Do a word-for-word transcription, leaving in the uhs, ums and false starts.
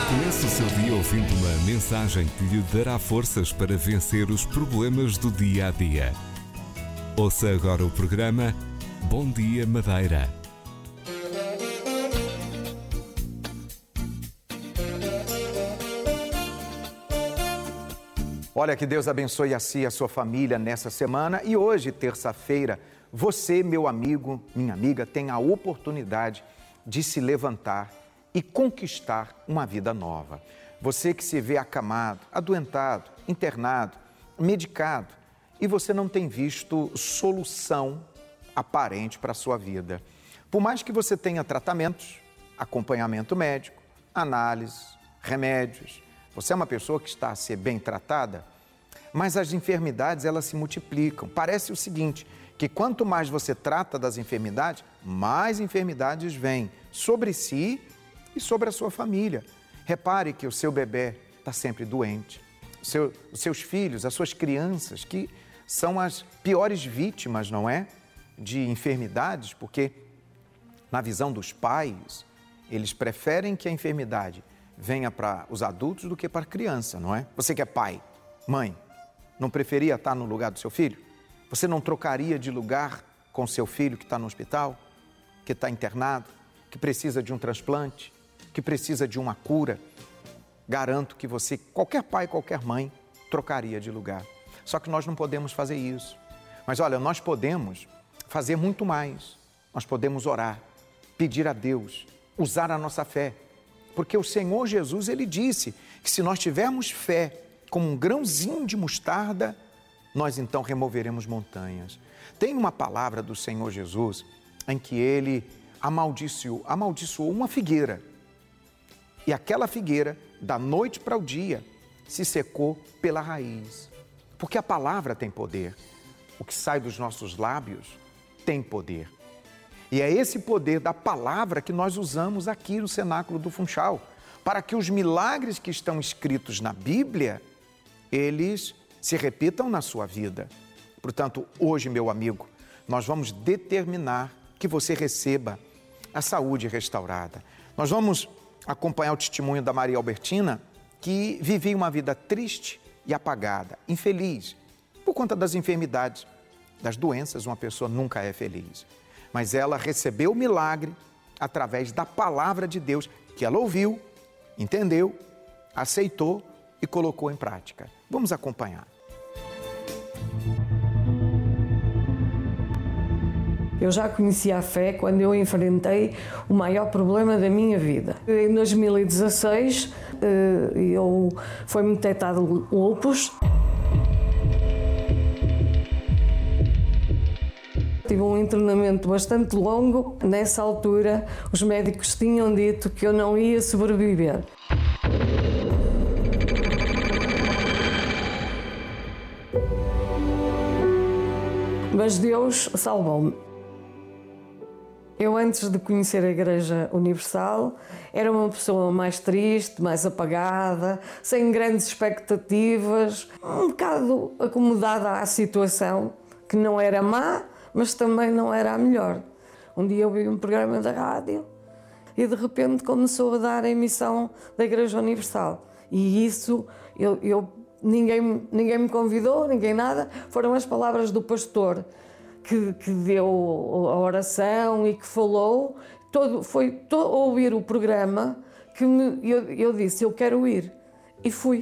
Comece o seu dia ouvindo uma mensagem que lhe dará forças para vencer os problemas do dia a dia. Ouça agora o programa Bom Dia Madeira. Olha, que Deus abençoe a si e a sua família nessa semana. E hoje, terça-feira, você, meu amigo, minha amiga, tem a oportunidade de se levantar e conquistar uma vida nova. Você que se vê acamado, adoentado, internado, medicado e você não tem visto solução aparente para a sua vida. Por mais que você tenha tratamentos, acompanhamento médico, análises, remédios, você é uma pessoa que está a ser bem tratada, mas as enfermidades elas se multiplicam. Parece o seguinte, que quanto mais você trata das enfermidades, mais enfermidades vêm sobre si e sobre a sua família. Repare que o seu bebê está sempre doente. O seu, os seus filhos, as suas crianças, que são as piores vítimas, não é? De enfermidades, porque na visão dos pais, eles preferem que a enfermidade venha para os adultos do que para a criança, não é? Você que é pai, mãe, não preferia estar no lugar do seu filho? Você não trocaria de lugar com o seu filho que está no hospital, que está internado, que precisa de um transplante, que precisa de uma cura? Garanto que você, qualquer pai, qualquer mãe, trocaria de lugar. Só que nós não podemos fazer isso. Mas olha, nós podemos fazer muito mais. Nós podemos orar, pedir a Deus, usar a nossa fé. Porque o Senhor Jesus, Ele disse que se nós tivermos fé como um grãozinho de mostarda, nós então removeremos montanhas. Tem uma palavra do Senhor Jesus em que Ele amaldiçoou, amaldiçoou uma figueira. E aquela figueira, da noite para o dia, se secou pela raiz. Porque a palavra tem poder. O que sai dos nossos lábios tem poder. E é esse poder da palavra que nós usamos aqui no Cenáculo do Funchal, para que os milagres que estão escritos na Bíblia, eles se repitam na sua vida. Portanto, hoje, meu amigo, nós vamos determinar que você receba a saúde restaurada. Nós vamos acompanhar o testemunho da Maria Albertina, que vivia uma vida triste e apagada, infeliz, por conta das enfermidades, das doenças. Uma pessoa nunca é feliz. Mas ela recebeu o milagre através da palavra de Deus, que ela ouviu, entendeu, aceitou e colocou em prática. Vamos acompanhar. Eu já conhecia a fé quando eu enfrentei o maior problema da minha vida. Em dois mil e dezasseis, eu foi-me detectado lúpus. Tive um internamento bastante longo. Nessa altura, os médicos tinham dito que eu não ia sobreviver. Mas Deus salvou-me. Eu, antes de conhecer a Igreja Universal, era uma pessoa mais triste, mais apagada, sem grandes expectativas, um bocado acomodada à situação, que não era má, mas também não era a melhor. Um dia eu vi um programa da rádio e de repente começou a dar a emissão da Igreja Universal. E isso, eu, eu, ninguém, ninguém me convidou, ninguém nada, foram as palavras do pastor que, que deu a oração e que falou. Todo, foi todo, ouvir o programa que me, eu, eu disse, eu quero ir. E fui.